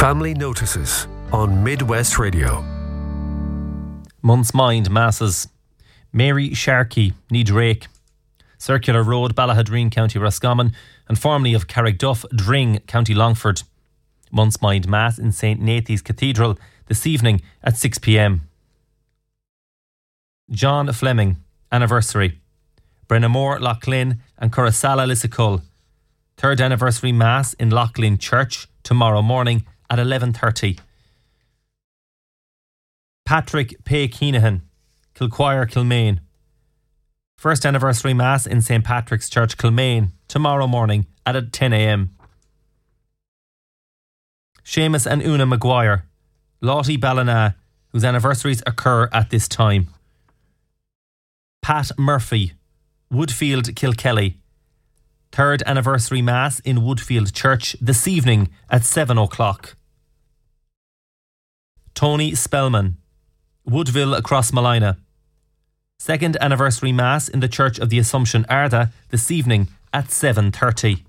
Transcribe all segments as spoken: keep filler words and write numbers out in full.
Family Notices on Midwest Radio. Month's Mind masses. Mary Sharkey, Ní Drake. Circular Road, Ballahadreen, County Roscommon, and formerly of Carrickduff, Dring, County Longford. Month's Mind Mass in Saint Nathan's Cathedral this evening at six p m. John Fleming, anniversary. Brennamore, Loughlin and Currasalla, Lissacull. Third anniversary Mass in Loughlin Church tomorrow morning at eleven thirty. Patrick Pay Keenahan, Kilquire, Kilmaine. First anniversary Mass in Saint Patrick's Church, Kilmaine, tomorrow morning at ten a m. Seamus and Una Maguire, Lottie Ballina, whose anniversaries occur at this time. Pat Murphy, Woodfield, Kilkelly. Third anniversary Mass in Woodfield Church this evening at seven o'clock. Tony Spellman, Woodville, Crossmalina. Second anniversary Mass in the Church of the Assumption, Arda, this evening at seven thirty.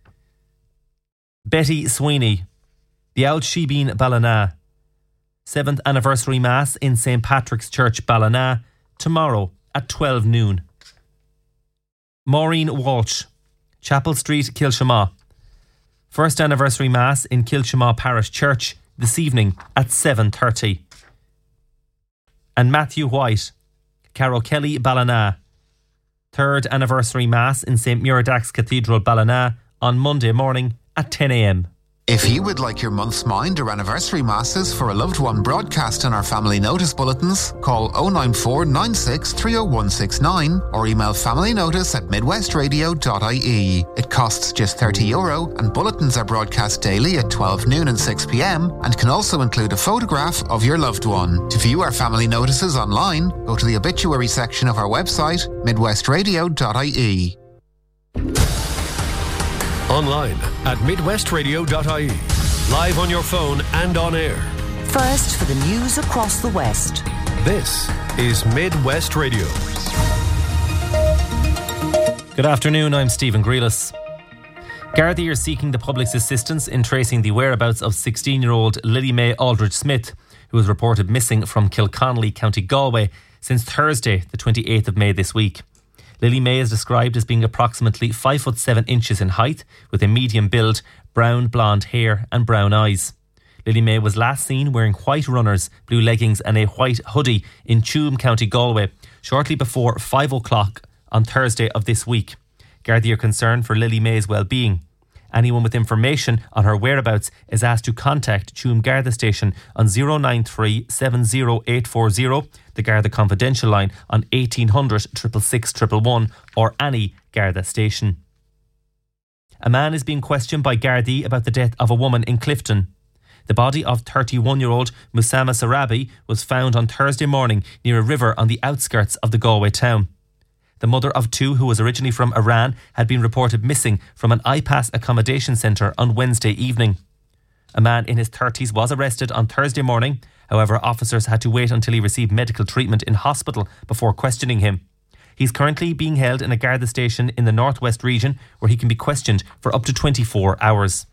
Betty Sweeney, the Old Shebeen, Ballina. Seventh anniversary Mass in Saint Patrick's Church, Ballina, tomorrow at twelve noon. Maureen Walsh, Chapel Street, Kilshama. First anniversary Mass in Kilshama Parish Church this evening at seven thirty. And Matthew White, Carrow Kelly, Ballina. Third anniversary Mass in Saint Muradach's Cathedral, Ballina on Monday morning at ten a m. If you would like your month's mind or anniversary masses for a loved one broadcast in our family notice bulletins, call oh nine four nine six three oh one six nine or email familynotice at midwestradio dot I E. It costs just thirty euro and bulletins are broadcast daily at twelve noon and six p m and can also include a photograph of your loved one. To view our family notices online, go to the obituary section of our website, midwestradio dot I E. Online at midwestradio dot I E. Live on your phone and on air. First for the news across the West. This is Midwest Radio. Good afternoon, I'm Stephen Grealis. Gardaí are seeking the public's assistance in tracing the whereabouts of sixteen-year-old Lily May Aldridge Smith, who was reported missing from Kilconnelly, County Galway, since Thursday, the twenty-eighth of May this week. Lily May is described as being approximately five foot seven inches in height, with a medium build, brown blonde hair and brown eyes. Lily May was last seen wearing white runners, blue leggings and a white hoodie in Tuam, County Galway, shortly before five o'clock on Thursday of this week. Gardaí are concerned for Lily May's well-being. Anyone with information on her whereabouts is asked to contact Tuam Garda Station on oh nine three seven oh eight four oh, the Garda Confidential line on eighteen hundred six six six one one, or any Garda station. A man is being questioned by Gardaí about the death of a woman in Clifton. The body of thirty-one-year-old Musama Sarabi was found on Thursday morning near a river on the outskirts of the Galway town. The mother of two, who was originally from Iran, had been reported missing from an I-PASS accommodation centre on Wednesday evening. A man in his thirties was arrested on Thursday morning. However, officers had to wait until he received medical treatment in hospital before questioning him. He's currently being held in a Garda station in the northwest region, where he can be questioned for up to twenty-four hours.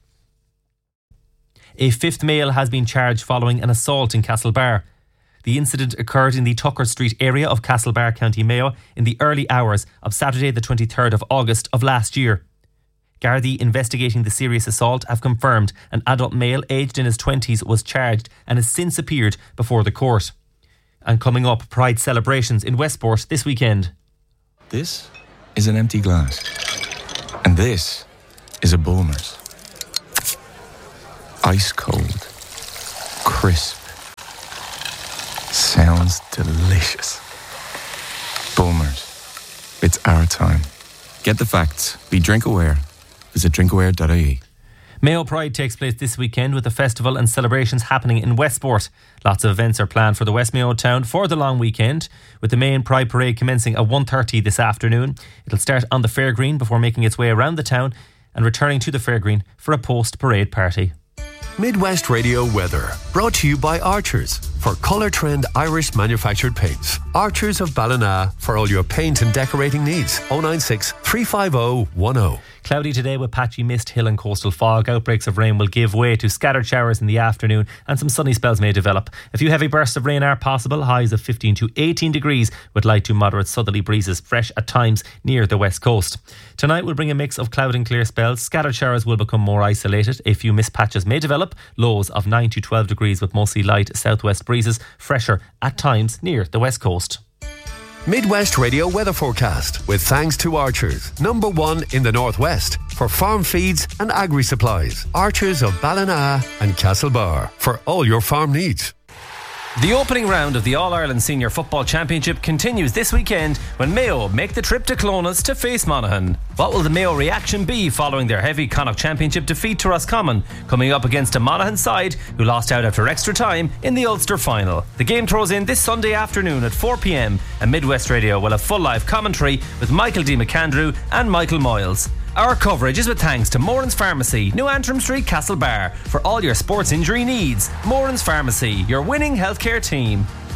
A fifth male has been charged following an assault in Castlebar. The incident occurred in the Tucker Street area of Castlebar, County Mayo, in the early hours of Saturday the twenty-third of August of last year. Gardaí investigating the serious assault have confirmed an adult male aged in his twenties was charged and has since appeared before the court. And coming up, Pride celebrations in Westport this weekend. This is an empty glass. And this is a Bulmers. Ice cold. Crisp. Sounds delicious. Bulmers. It's our time. Get the facts. Be drink aware. Visit drinkaware dot I E. Mayo Pride takes place this weekend with the festival and celebrations happening in Westport. Lots of events are planned for the West Mayo town for the long weekend, with the main Pride parade commencing at one thirty this afternoon. It'll start on the Fairgreen before making its way around the town and returning to the Fairgreen for a post-parade party. Midwest Radio weather, brought to you by Archers for Colour Trend Irish manufactured paints. Archers of Ballina for all your paint and decorating needs. oh nine six, three five oh, one oh. Cloudy today with patchy mist, hill and coastal fog. Outbreaks of rain will give way to scattered showers in the afternoon and some sunny spells may develop. A few heavy bursts of rain are possible. Highs of fifteen to eighteen degrees with light to moderate southerly breezes, fresh at times near the west coast. Tonight will bring a mix of cloud and clear spells. Scattered showers will become more isolated. A few mist patches may develop. Lows of nine to twelve degrees with mostly light southwest breezes, fresher at times near the west coast. Midwest Radio weather forecast with thanks to Archers, number one in the northwest for farm feeds and agri supplies. Archers of Ballina and Castlebar for all your farm needs. The opening round of the All-Ireland Senior Football Championship continues this weekend when Mayo make the trip to Clones to face Monaghan. What will the Mayo reaction be following their heavy Connacht Championship defeat to Roscommon, coming up against a Monaghan side who lost out after extra time in the Ulster final? The game throws in this Sunday afternoon at four p.m. and Midwest Radio will have full live commentary with Michael D. McAndrew and Michael Moyles. Our coverage is with thanks to Moran's Pharmacy, New Antrim Street, Castlebar. For all your sports injury needs, Moran's Pharmacy, your winning healthcare team.